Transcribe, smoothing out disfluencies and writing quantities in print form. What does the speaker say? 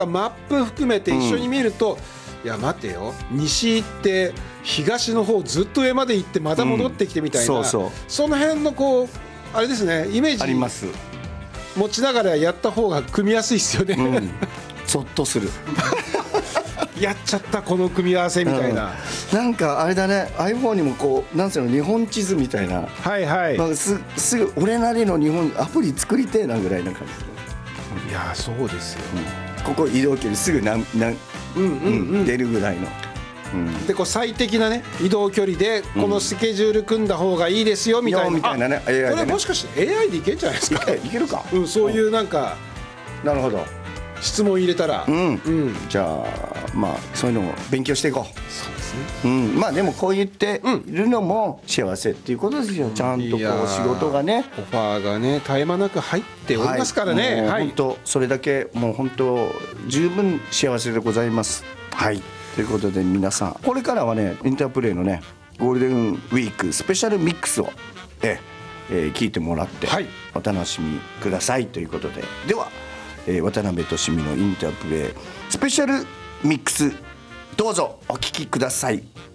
マップ含めて一緒に見ると、いや待てよ、西行って東の方ずっと上まで行ってまた戻ってきてみたいな、その辺のこうあれですね、イメージあります持ちながらやった方が組みやすいですよね、 ゾッとするやっちゃったこの組み合わせみたいな、 なんかあれだね、 iPhone にもこうなんていうの、日本地図みたいな、 はいはい、 なんかすぐ俺なりの日本アプリ作りてえなぐらいな感じ。 いやそうですよ、 ここ移動距離すぐ出るぐらいの、 でこう最適なね移動距離でこのスケジュール組んだ方がいいですよみたいな、 ね、 これもしかして AI でいけるんじゃないですか。 いけるか、 そういうなんか、 なるほど、 質問入れたら、 じゃあまあそういうのを勉強していこう。 そうですね、 まあでもこう言っているのも幸せっていうことですよ。ちゃんとこう仕事がね、 オファーがね絶え間なく入っておりますからね、 本当それだけもう本当十分幸せでございます。はい、ということで皆さんこれからはね、インタープレイのねゴールデンウィークスペシャルミックスを聞いてもらってお楽しみくださいということで、では渡辺俊美のインタープレイスペシャルミックス、どうぞお聴きください。